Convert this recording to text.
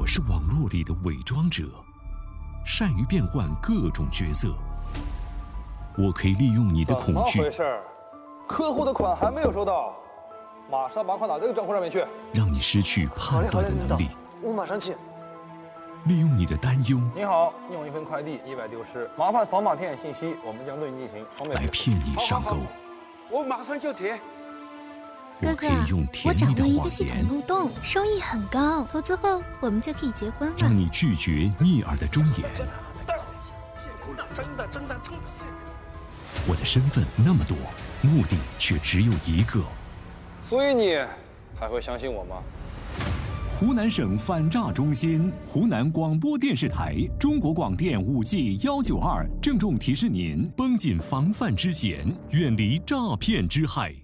我是网络里的伪装者，善于变换各种角色。我可以利用你的恐惧。 怎么回事？客户的款还没有收到，马上把款打这个账户上面去。 让你失去判断的能力。 我马上去。 利用你的担忧。 你好，你有一份快递100丢失，麻烦扫码填写信息，我们将对你进行双倍来骗你上钩。 我马上就填。 我可以用甜我掌蜜的握一个系谎言， 统漏洞，收益很高，投资后我们就可以结婚了。 让你拒绝逆耳的忠言。 真的。 我的身份那么多，目的却只有一个。 所以你还会相信我吗？ 湖南省反诈中心、湖南广播电视台、中国广电5G192郑重提示您： 绷紧防范之弦，远离诈骗之害。